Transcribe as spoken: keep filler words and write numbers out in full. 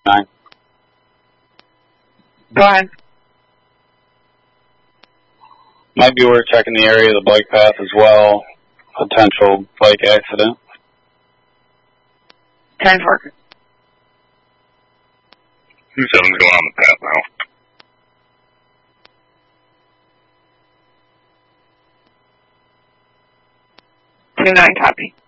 nine. Go ahead. Might be worth checking the area of the bike path as well. Potential bike accident. ten four. two seven's going on the path now. two nine copy.